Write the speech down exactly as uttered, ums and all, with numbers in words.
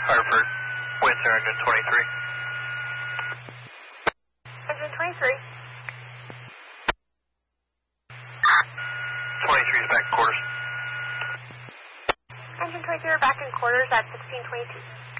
Hartford, Windsor, engine twenty-three. Engine twenty-three. twenty-three is back in quarters. Engine twenty-three, we're back in quarters at sixteen twenty-two.